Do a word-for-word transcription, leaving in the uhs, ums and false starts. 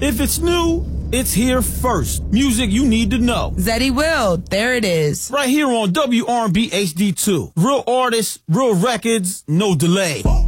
If it's new, it's here first. Music you need to know. Zeddy Will, there it is. Right here on W R and B H D two. Real artists, real records, no delay.